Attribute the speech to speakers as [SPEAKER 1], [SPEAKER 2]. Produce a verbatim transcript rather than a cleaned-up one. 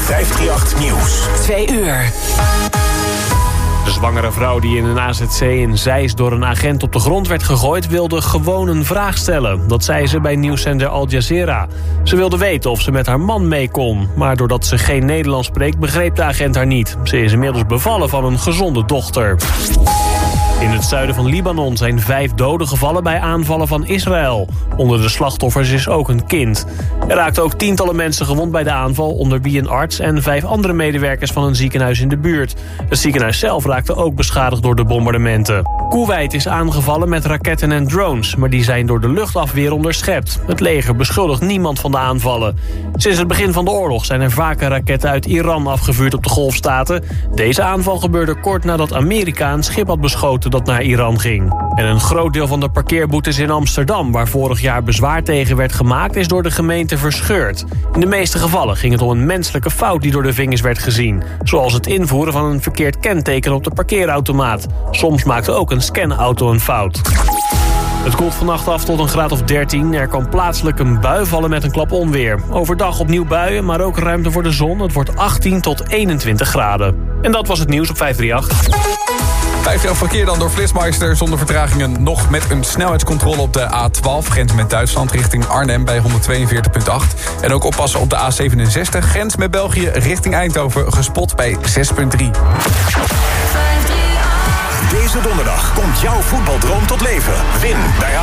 [SPEAKER 1] vijfdrieënachtig Nieuws.
[SPEAKER 2] Twee uur.
[SPEAKER 3] De zwangere vrouw die in een A Z C in Zeist door een agent op de grond werd gegooid, wilde gewoon een vraag stellen. Dat zei ze bij nieuwszender Al Jazeera. Ze wilde weten of ze met haar man mee kon. Maar doordat ze geen Nederlands spreekt, begreep de agent haar niet. Ze is inmiddels bevallen van een gezonde dochter. In het zuiden van Libanon zijn vijf doden gevallen bij aanvallen van Israël. Onder de slachtoffers is ook een kind. Er raakten ook tientallen mensen gewond bij de aanval, onder wie een arts en vijf andere medewerkers van een ziekenhuis in de buurt. Het ziekenhuis zelf raakte ook beschadigd door de bombardementen. Koeweit is aangevallen met raketten en drones, maar die zijn door de luchtafweer onderschept. Het leger beschuldigt niemand van de aanvallen. Sinds het begin van de oorlog zijn er vaker raketten uit Iran afgevuurd op de Golfstaten. Deze aanval gebeurde kort nadat Amerika een schip had beschoten dat naar Iran ging. En een groot deel van de parkeerboetes in Amsterdam, waar vorig jaar bezwaar tegen werd gemaakt, is door de gemeente verscheurd. In de meeste gevallen ging het om een menselijke fout die door de vingers werd gezien. Zoals het invoeren van een verkeerd kenteken op de parkeerautomaat. Soms maakte ook een scanauto een fout. Het koelt vannacht af tot een graad of dertien. Er kan plaatselijk een bui vallen met een klap onweer. Overdag opnieuw buien, maar ook ruimte voor de zon. Het wordt achttien tot eenentwintig graden. En dat was het nieuws op vijfdrieënachtig.
[SPEAKER 4] vijftig verkeer dan door Flitsmeister zonder vertragingen. Nog met een snelheidscontrole op de A twaalf, grens met Duitsland, richting Arnhem bij honderdtweeënveertig komma acht. En ook oppassen op de A zevenenzestig, grens met België, richting Eindhoven, gespot bij zes komma drie.
[SPEAKER 1] Deze donderdag komt jouw voetbaldroom tot leven. Win bij